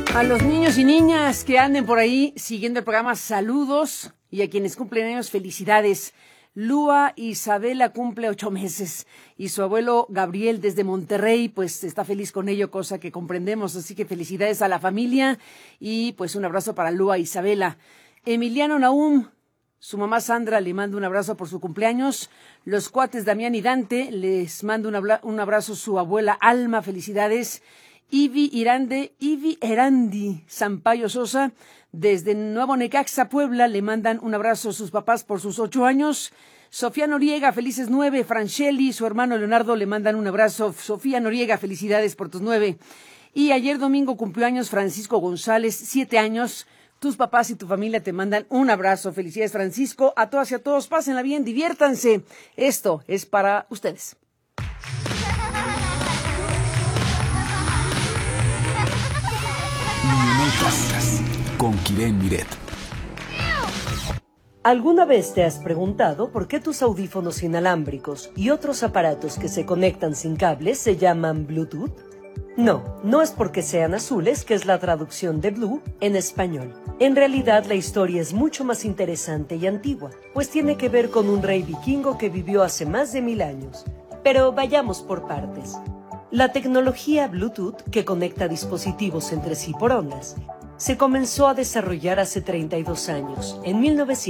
A los niños y niñas que anden por ahí siguiendo el programa, saludos. Y a quienes cumplen años, felicidades. Lua Isabela cumple 8 meses y su abuelo Gabriel desde Monterrey pues está feliz con ello, cosa que comprendemos. Así que felicidades a la familia y pues un abrazo para Lua Isabela. Emiliano Nahum, su mamá Sandra le manda un abrazo por su cumpleaños. Los cuates Damián y Dante les manda un abrazo su abuela Alma, felicidades. Ivi Erandi Sampaio Sosa, desde Nuevo Necaxa, Puebla, le mandan un abrazo a sus papás por sus 8 años. Sofía Noriega, felices 9. Franchelli, su hermano Leonardo, le mandan un abrazo. Sofía Noriega, felicidades por tus 9. Y ayer domingo cumplió años Francisco González, 7 años. Tus papás y tu familia te mandan un abrazo. Felicidades, Francisco. A todas y a todos, pásenla bien, diviértanse. Esto es para ustedes. Con Kiren Miret. ¿Alguna vez te has preguntado por qué tus audífonos inalámbricos y otros aparatos que se conectan sin cables se llaman Bluetooth? No es porque sean azules, que es la traducción de Blue en español. En realidad la historia es mucho más interesante y antigua, pues tiene que ver con un rey vikingo que vivió hace más de 1000 años. Pero vayamos por partes. La tecnología Bluetooth, que conecta dispositivos entre sí por ondas, se comenzó a desarrollar hace 32 años, en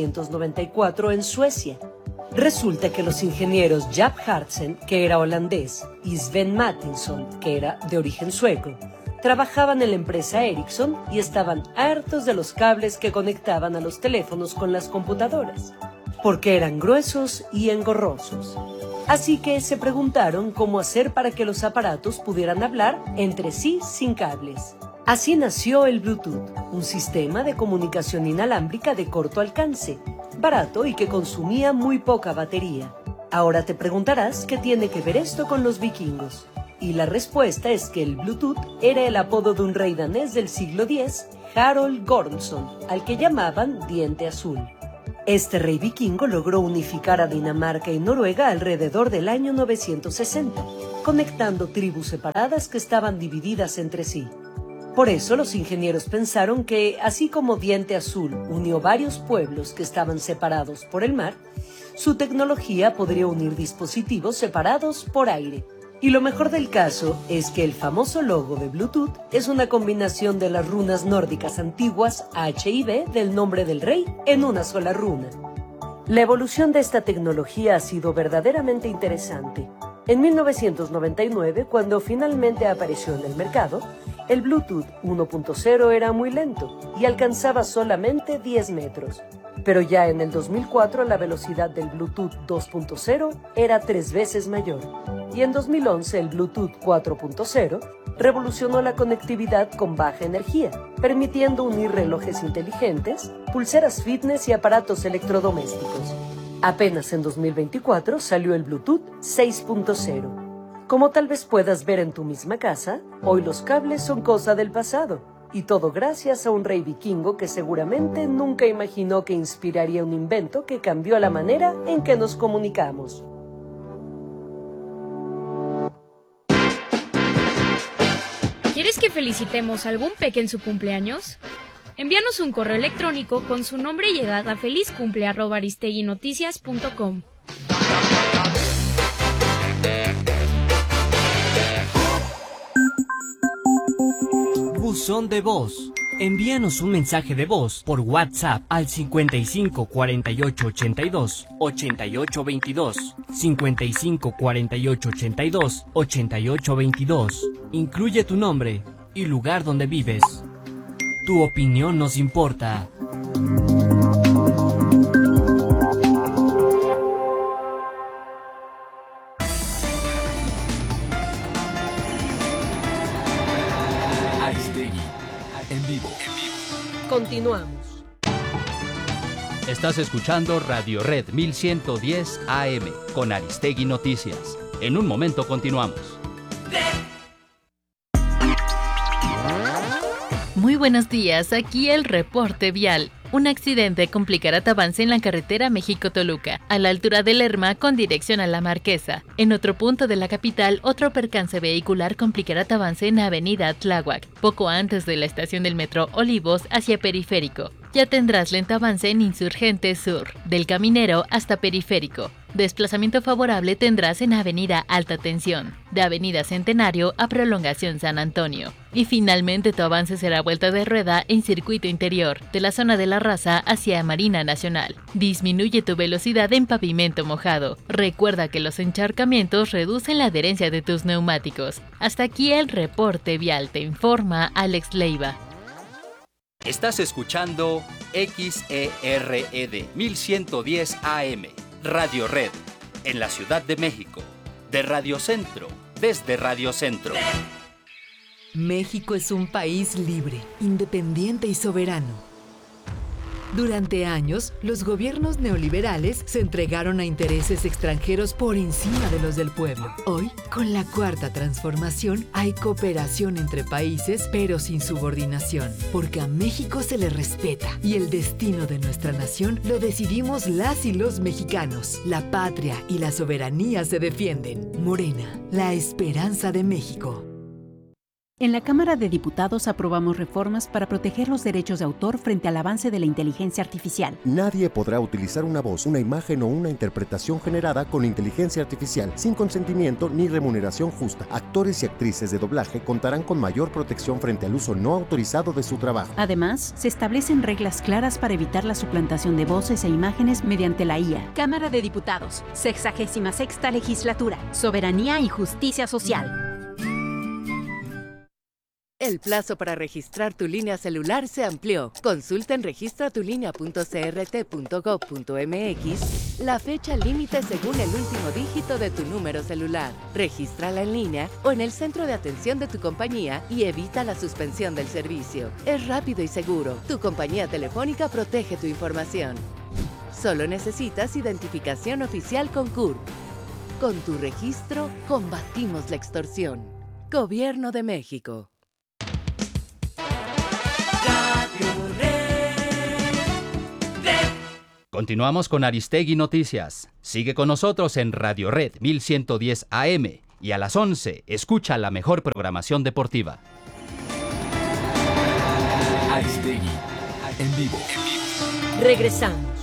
1994 en Suecia. Resulta que los ingenieros Jaap Hartsen, que era holandés, y Sven Mattisson, que era de origen sueco, trabajaban en la empresa Ericsson y estaban hartos de los cables que conectaban a los teléfonos con las computadoras, porque eran gruesos y engorrosos. Así que se preguntaron cómo hacer para que los aparatos pudieran hablar entre sí sin cables. Así nació el Bluetooth, un sistema de comunicación inalámbrica de corto alcance, barato y que consumía muy poca batería. Ahora te preguntarás qué tiene que ver esto con los vikingos. Y la respuesta es que el Bluetooth era el apodo de un rey danés del siglo X, Harald Gormson, al que llamaban Diente Azul. Este rey vikingo logró unificar a Dinamarca y Noruega alrededor del año 960, conectando tribus separadas que estaban divididas entre sí. Por eso los ingenieros pensaron que, así como Diente Azul unió varios pueblos que estaban separados por el mar, su tecnología podría unir dispositivos separados por aire. Y lo mejor del caso es que el famoso logo de Bluetooth es una combinación de las runas nórdicas antiguas H y B del nombre del rey en una sola runa. La evolución de esta tecnología ha sido verdaderamente interesante. En 1999, cuando finalmente apareció en el mercado, el Bluetooth 1.0 era muy lento y alcanzaba solamente 10 metros. Pero ya en el 2004 la velocidad del Bluetooth 2.0 era 3 veces mayor. Y en 2011 el Bluetooth 4.0 revolucionó la conectividad con baja energía, permitiendo unir relojes inteligentes, pulseras fitness y aparatos electrodomésticos. Apenas en 2024 salió el Bluetooth 6.0. Como tal vez puedas ver en tu misma casa, hoy los cables son cosa del pasado, y todo gracias a un rey vikingo que seguramente nunca imaginó que inspiraría un invento que cambió la manera en que nos comunicamos. ¿Quieres que felicitemos a algún peque en su cumpleaños? Envíanos un correo electrónico con su nombre y edad a felizcumple@aristeguinoticias.com. Buzón de voz. Envíanos un mensaje de voz por WhatsApp al 55 48 82 88 22, 55 48 82 88 22. Incluye tu nombre y lugar donde vives. Tu opinión nos importa. Aristegui, en vivo. Continuamos. Estás escuchando Radio Red 1110 AM con Aristegui Noticias. En un momento continuamos. Muy buenos días, aquí el reporte vial. Un accidente complicará tu avance en la carretera México-Toluca, a la altura de Lerma con dirección a La Marquesa. En otro punto de la capital, otro percance vehicular complicará tu avance en Avenida Tláhuac, poco antes de la estación del metro Olivos hacia Periférico. Ya tendrás lento avance en Insurgentes Sur, del Caminero hasta Periférico. Desplazamiento favorable tendrás en Avenida Alta Tensión, de Avenida Centenario a Prolongación San Antonio. Y finalmente tu avance será vuelta de rueda en circuito interior, de la zona de La Raza hacia Marina Nacional. Disminuye tu velocidad en pavimento mojado. Recuerda que los encharcamientos reducen la adherencia de tus neumáticos. Hasta aquí el reporte vial, te informa Alex Leiva. Estás escuchando XERED 1110 AM, Radio Red, en la Ciudad de México, de Radio Centro, desde Radio Centro. México es un país libre, independiente y soberano. Durante años, los gobiernos neoliberales se entregaron a intereses extranjeros por encima de los del pueblo. Hoy, con la Cuarta Transformación, hay cooperación entre países, pero sin subordinación, porque a México se le respeta y el destino de nuestra nación lo decidimos las y los mexicanos. La patria y la soberanía se defienden. Morena, la esperanza de México. En la Cámara de Diputados aprobamos reformas para proteger los derechos de autor frente al avance de la inteligencia artificial. Nadie podrá utilizar una voz, una imagen o una interpretación generada con inteligencia artificial sin consentimiento ni remuneración justa. Actores y actrices de doblaje contarán con mayor protección frente al uso no autorizado de su trabajo. Además, se establecen reglas claras para evitar la suplantación de voces e imágenes mediante la IA. Cámara de Diputados, 66ª Legislatura, Soberanía y Justicia Social. El plazo para registrar tu línea celular se amplió. Consulta en registratulinea.crt.gov.mx la fecha límite según el último dígito de tu número celular. Regístrala en línea o en el centro de atención de tu compañía y evita la suspensión del servicio. Es rápido y seguro. Tu compañía telefónica protege tu información. Solo necesitas identificación oficial con CURP. Con tu registro, combatimos la extorsión. Gobierno de México. Continuamos con Aristegui Noticias. Sigue con nosotros en Radio Red 1110 AM y a las 11 escucha la mejor programación deportiva. Aristegui en vivo. Regresamos.